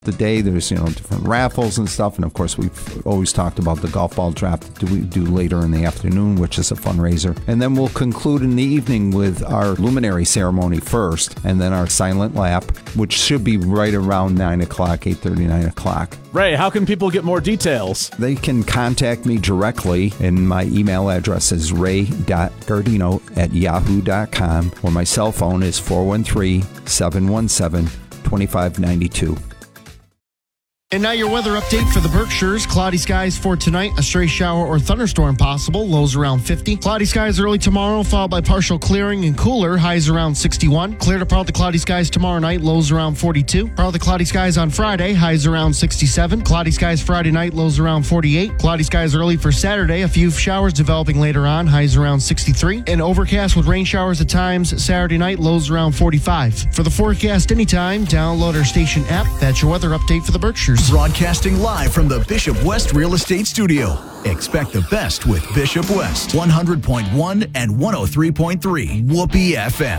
the day. There's, different raffles and stuff. And of course, we've always talked about the golf ball draft that we do later in the afternoon, which is a fundraiser. And then we'll conclude in the evening with our luminary ceremony first, and then our silent lap, which should be right around 9 o'clock, 8:30, 9 o'clock. Ray, how can people get more details? They can contact me directly, and my email address is ray.gardino@yahoo.com, or my cell phone is 413-717-2592. And now your weather update for the Berkshires. Cloudy skies for tonight. A stray shower or thunderstorm possible. Lows around 50. Cloudy skies early tomorrow, followed by partial clearing and cooler. Highs around 61. Clear to partly cloudy skies tomorrow night. Lows around 42. Partly cloudy skies on Friday. Highs around 67. Cloudy skies Friday night. Lows around 48. Cloudy skies early for Saturday. A few showers developing later on. Highs around 63. And overcast with rain showers at times. Saturday night. Lows around 45. For the forecast anytime, download our station app. That's your weather update for the Berkshires. Broadcasting live from the Bishop West Real Estate Studio. Expect the best with Bishop West. 100.1 and 103.3 Whoopee FM.